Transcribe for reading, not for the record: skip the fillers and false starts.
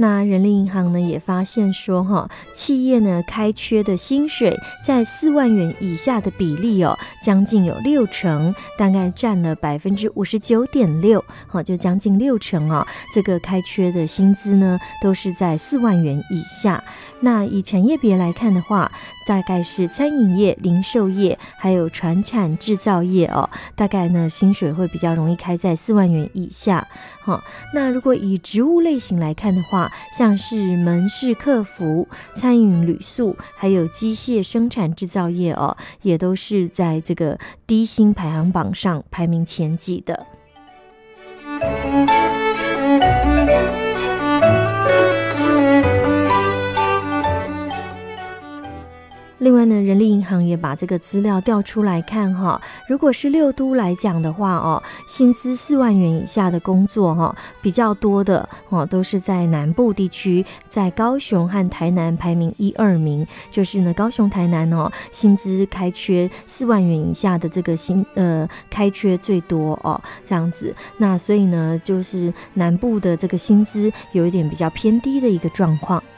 那人力银行呢也发现说企业呢开缺的薪水在4万元以下的比例将近有60%，大概占了59.6%，就将近60%这个开缺的薪资呢都是在4万元以下。那以产业别来看的话，大概是餐饮业、零售业还有传产制造业大概呢薪水会比较容易开在4万元以下。那如果以职务类型来看的话，像是门市客服、餐饮旅宿还有机械生产制造业也都是在这个低薪排行榜上排名前几的。另外呢，人力银行也把这个资料调出来看如果是6都来讲的话薪资4万元以下的工作比较多的都是在南部地区，在高雄和台南排名1、2名，就是呢高雄、台南薪资开缺4万元以下的这个开缺最多这样子。那所以呢，就是南部的这个薪资有一点比较偏低的一个状况。